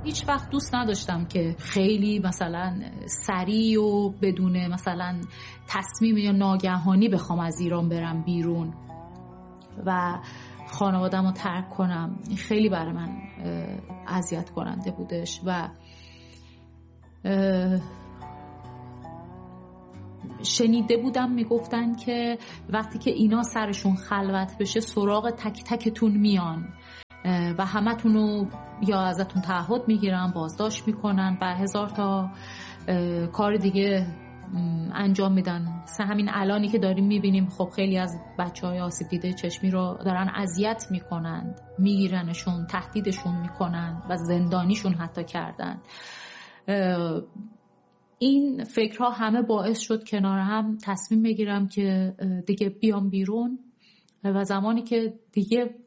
هیچ وقت دوست نداشتم که خیلی مثلا سریع و بدون مثلا تصمیم یا ناگهانی بخوام از ایران برم بیرون و خانواده‌مو ترک کنم. خیلی برای من اذیت کننده بودش و شنیده بودم میگفتن که وقتی که اینا سرشون خلوت بشه سراغ تک تکتون میان و همتونو یا ازتون تعهد میگیرن، بازداشت میکنن و هزار تا کار دیگه انجام میدن. همین الانی که داریم میبینیم خب خیلی از بچهای آسیب دیده چشمی رو دارن اذیت میکنن، میگیرنشون، تهدیدشون میکنن و زندانیشون حتی کردن. این فکرها همه باعث شد کنار هم تصمیم بگیرم که دیگه بیام بیرون و زمانی که دیگه